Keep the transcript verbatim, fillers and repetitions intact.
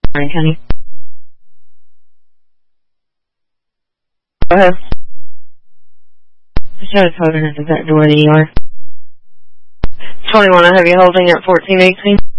Morning, Kenny. Go ahead. The show's holding at the back door of the E R. twenty-one, I have you holding at fourteen eighteen.